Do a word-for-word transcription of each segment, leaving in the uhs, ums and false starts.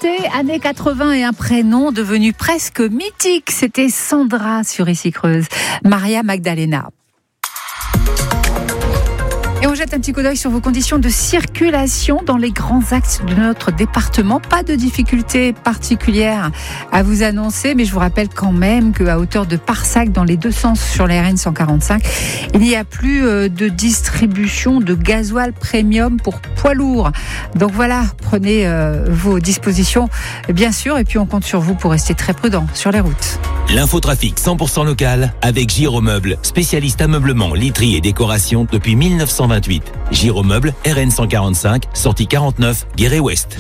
chantait années quatre-vingts et un prénom devenu presque mythique. C'était Sandra sur Ici Creuse. Maria Magdalena. Et on jette un petit coup d'œil sur vos conditions de circulation dans les grands axes de notre département. Pas de difficultés particulières à vous annoncer, mais je vous rappelle quand même qu'à hauteur de Parsac, dans les deux sens sur la R N cent quarante-cinq, il n'y a plus de distribution de gasoil premium pour poids lourds. Donc voilà, prenez vos dispositions, bien sûr, et puis on compte sur vous pour rester très prudent sur les routes. L'infotrafic cent pour cent local avec Giromeuble, spécialiste ameublement, literie et décoration depuis mille neuf cent vingt-huit. Giromeuble, R N cent quarante-cinq, sortie quarante-neuf, Guéret-Ouest.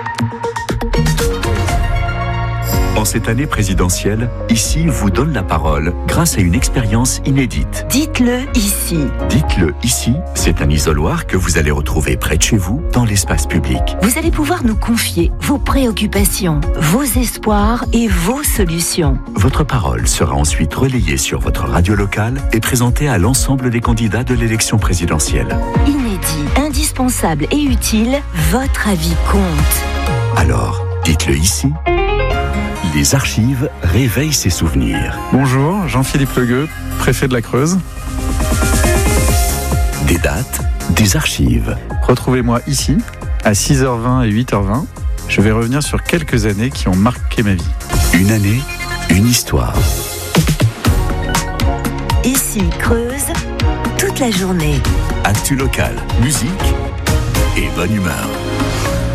En cette année présidentielle, Ici vous donne la parole grâce à une expérience inédite. Dites-le ici. Dites-le ici, c'est un isoloir que vous allez retrouver près de chez vous, dans l'espace public. Vous allez pouvoir nous confier vos préoccupations, vos espoirs et vos solutions. Votre parole sera ensuite relayée sur votre radio locale et présentée à l'ensemble des candidats de l'élection présidentielle. Inédit, indispensable et utile, votre avis compte. Alors, dites-le ici. Les archives réveillent ses souvenirs. Bonjour, Jean-Philippe Legueux, préfet de la Creuse. Des dates, des archives. Retrouvez-moi ici, à six heures vingt et huit heures vingt. Je vais revenir sur quelques années qui ont marqué ma vie. Une année, une histoire. Ici, Creuse, toute la journée. Actu local, musique et bonne humeur.